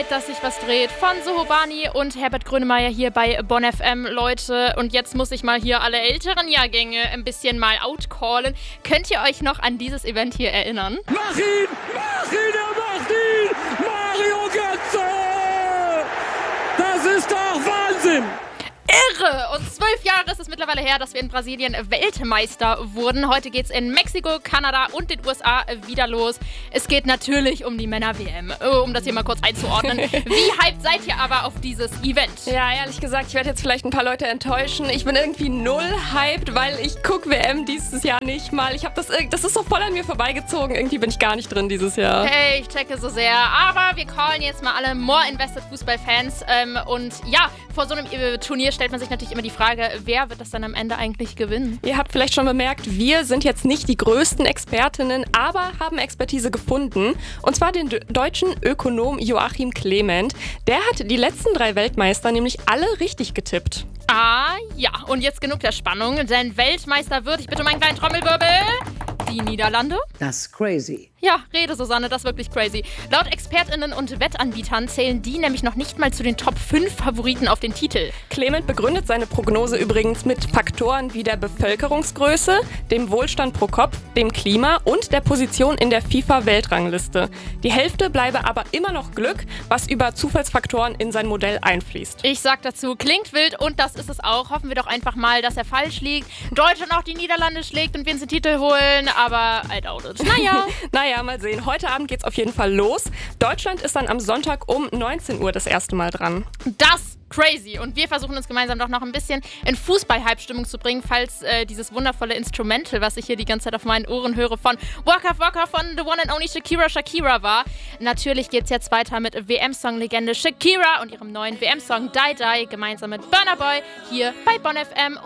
Dass sich was dreht von Sohobani und Herbert Grönemeyer hier bei Bonn FM, Leute. Und jetzt muss ich mal hier alle älteren Jahrgänge ein bisschen mal outcallen. Könnt ihr euch noch an dieses Event hier erinnern? Mach ihn! Mach ihn! Er macht ihn! Mario Götze! Das ist doch Wahnsinn! Irre! Und 12 Jahre ist es mittlerweile her, dass wir in Brasilien Weltmeister wurden. Heute geht's in Mexiko, Kanada und den USA wieder los. Es geht natürlich um die Männer-WM, um das hier mal kurz einzuordnen. Wie hyped seid ihr aber auf dieses Event? Ja, ehrlich gesagt, ich werde jetzt vielleicht ein paar Leute enttäuschen. Ich bin irgendwie null hyped, weil ich gucke WM dieses Jahr nicht mal. Das ist so voll an mir vorbeigezogen. Irgendwie bin ich gar nicht drin dieses Jahr. Hey, ich checke so sehr. Aber wir callen jetzt mal alle more invested Fußballfans. Und ja, vor so einem Turnier stellt man sich natürlich immer die Frage, wer wird das dann am Ende eigentlich gewinnen? Ihr habt vielleicht schon bemerkt, wir sind jetzt nicht die größten Expertinnen, aber haben Expertise gefunden. Und zwar den deutschen Ökonom Joachim Clement. Der hat die letzten 3 Weltmeister nämlich alle richtig getippt. Ah, ja. Und jetzt genug der Spannung, denn Weltmeister wird, ich bitte um einen kleinen Trommelwirbel, die Niederlande. Das ist crazy. Ja, rede Susanne, das ist wirklich crazy. Laut ExpertInnen und Wettanbietern zählen die nämlich noch nicht mal zu den Top 5 Favoriten auf den Titel. Clement begründet seine Prognose übrigens mit Faktoren wie der Bevölkerungsgröße, dem Wohlstand pro Kopf, dem Klima und der Position in der FIFA-Weltrangliste. Die Hälfte bleibe aber immer noch Glück, was über Zufallsfaktoren in sein Modell einfließt. Ich sag dazu, klingt wild und das ist es auch. Hoffen wir doch einfach mal, dass er falsch liegt, Deutschland auch die Niederlande schlägt und wir uns den Titel holen, aber I doubt it. Naja, mal sehen. Heute Abend geht's auf jeden Fall los. Deutschland ist dann am Sonntag um 19 Uhr das erste Mal dran. Das crazy. Und wir versuchen uns gemeinsam doch noch ein bisschen in Fußball-Hype-Stimmung zu bringen, falls dieses wundervolle Instrumental, was ich hier die ganze Zeit auf meinen Ohren höre, von Waka Waka von The One and Only Shakira war. Natürlich geht's jetzt weiter mit WM-Song-Legende Shakira und ihrem neuen WM-Song Die Die, gemeinsam mit Burna Boy, hier bei Bonn FM.